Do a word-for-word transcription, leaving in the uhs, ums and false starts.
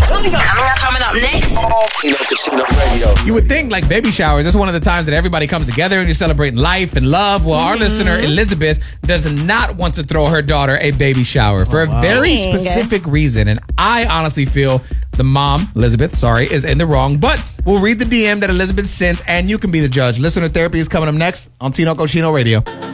Coming up. Coming up next. Tino Casino Radio. You would think like baby showers, that's one of the times that everybody comes together and you're celebrating life and love. Well, our listener, Elizabeth, does not want to throw her daughter a baby shower for a very Dang. specific reason. And I honestly feel the mom, Elizabeth, sorry, is in the wrong. But we'll read the D M that Elizabeth sent and you can be the judge. Listener therapy is coming up next on Tino Cochino Radio.